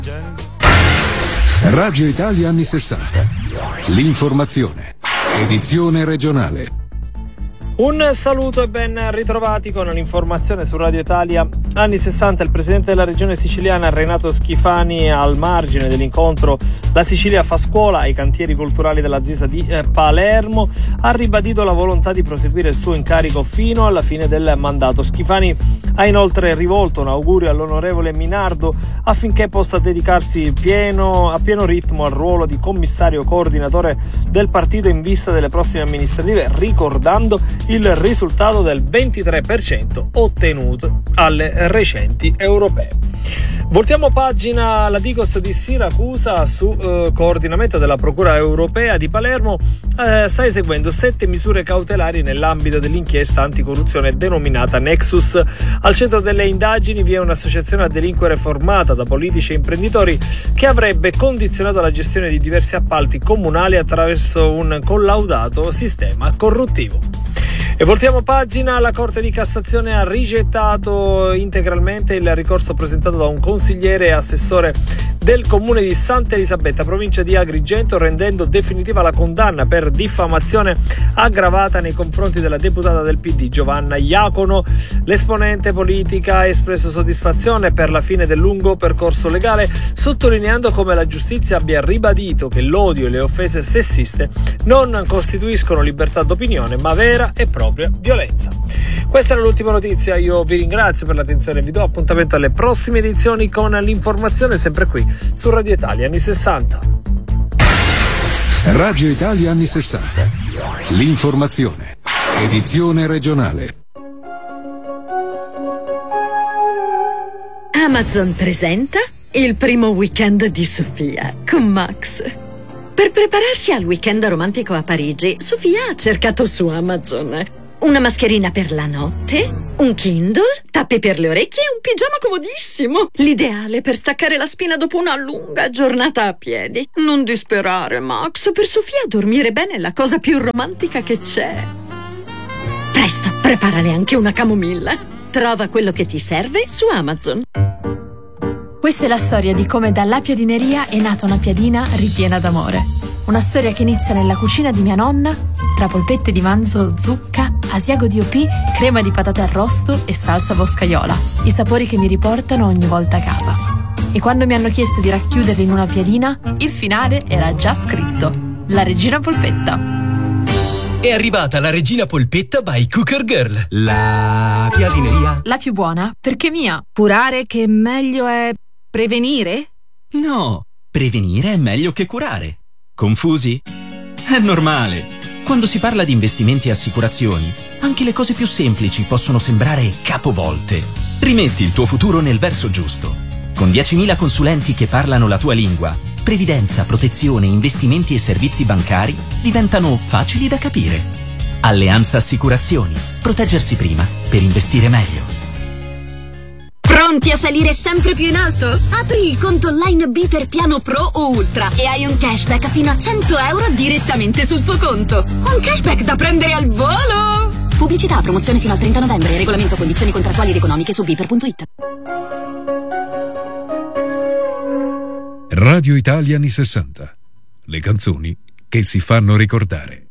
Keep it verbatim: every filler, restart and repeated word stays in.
Radio Italia anni sessanta. L'informazione. Edizione regionale. Un saluto e ben ritrovati con l'informazione su Radio Italia anni sessanta. Il presidente della regione siciliana Renato Schifani, al margine dell'incontro La Sicilia fa scuola ai cantieri culturali della Z I S A di eh, Palermo, ha ribadito la volontà di proseguire il suo incarico fino alla fine del mandato. Schifani ha inoltre rivolto un augurio all'onorevole Minardo affinché possa dedicarsi pieno, a pieno ritmo al ruolo di commissario coordinatore del partito in vista delle prossime amministrative, ricordando il risultato del ventitré per cento ottenuto alle recenti europee. Voltiamo pagina. La Digos di Siracusa, su eh, coordinamento della Procura Europea di Palermo, eh, sta eseguendo sette misure cautelari nell'ambito dell'inchiesta anticorruzione denominata Nexus. Al centro delle indagini vi è un'associazione a delinquere formata da politici e imprenditori che avrebbe condizionato la gestione di diversi appalti comunali attraverso un collaudato sistema corruttivo. E voltiamo pagina. La Corte di Cassazione ha rigettato integralmente il ricorso presentato da un consigliere e assessore del comune di Santa Elisabetta, provincia di Agrigento, rendendo definitiva la condanna per diffamazione aggravata nei confronti della deputata del P D Giovanna Iacono. L'esponente politica ha espresso soddisfazione per la fine del lungo percorso legale, sottolineando come la giustizia abbia ribadito che l'odio e le offese sessiste non costituiscono libertà d'opinione, ma vera e propria violenza. Questa era l'ultima notizia. Io vi ringrazio per l'attenzione e vi do appuntamento alle prossime edizioni con l'informazione, sempre qui su Radio Italia anni sessanta. Radio Italia anni sessanta. L'informazione. Edizione regionale. Amazon presenta il primo weekend di Sofia con Max. Per prepararsi al weekend romantico a Parigi, Sofia ha cercato su Amazon una mascherina per la notte, un Kindle, tappi per le orecchie e un pigiama comodissimo. L'ideale per staccare la spina dopo una lunga giornata a piedi. Non disperare, Max. Per Sofia dormire bene è la cosa più romantica che c'è. Presto, preparale anche una camomilla. Trova quello che ti serve su Amazon. Questa è la storia di come dalla piadineria è nata una piadina ripiena d'amore. Una storia che inizia nella cucina di mia nonna, tra polpette di manzo, zucca, asiago di O P, crema di patate arrosto e salsa boscaiola. I sapori che mi riportano ogni volta a casa. E quando mi hanno chiesto di racchiuderli in una piadina, il finale era già scritto: La Regina Polpetta. È arrivata la Regina Polpetta by Cooker Girl. La piadineria. La più buona, perché mia. Curare che meglio è prevenire? No, prevenire è meglio che curare. Confusi? È normale. Quando si parla di investimenti e assicurazioni, anche le cose più semplici possono sembrare capovolte. Rimetti il tuo futuro nel verso giusto. Con diecimila consulenti che parlano la tua lingua, previdenza, protezione, investimenti e servizi bancari diventano facili da capire. Alleanza Assicurazioni. Proteggersi prima per investire meglio. Pronti a salire sempre più in alto? Apri il conto online B per piano Pro o Ultra e hai un cashback fino a cento euro direttamente sul tuo conto. Un cashback da prendere al volo! Pubblicità, promozione fino al trenta novembre. Regolamento, condizioni contrattuali ed economiche su biper punto it. Radio Italia anni sessanta. Le canzoni che si fanno ricordare.